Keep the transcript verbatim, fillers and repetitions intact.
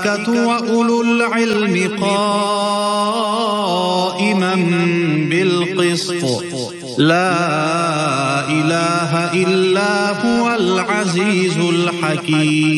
मलाइकतु व उलुल इल्मि क़ाइमन बिल क़िस्त ला इलाहा इल्ला हुवल अज़ीज़ुल हकीम।